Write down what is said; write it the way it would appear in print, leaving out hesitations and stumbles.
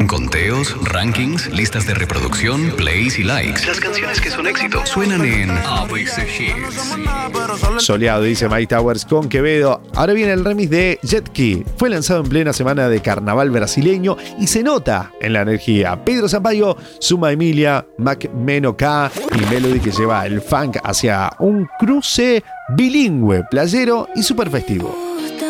Conteos, rankings, listas de reproducción, plays y likes. Las canciones que son éxito suenan en ABC Hits. Soleado, dice Mike Towers con Quevedo. Ahora viene el remix de Jetki. Fue lanzado en plena semana de carnaval brasileño y se nota en la energía. Pedro Sampaio suma a Emilia, Mac Meno K y Melody, que lleva el funk hacia un cruce bilingüe, playero y super festivo.